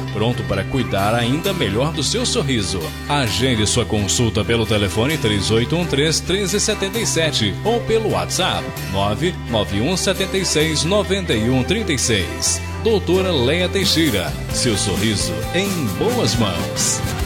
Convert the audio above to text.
pronto para cuidar ainda melhor do seu sorriso. Agende sua consulta pelo telefone 3813-1377 ou pelo WhatsApp 991769136. Doutora Leia Teixeira, seu sorriso em boas mãos.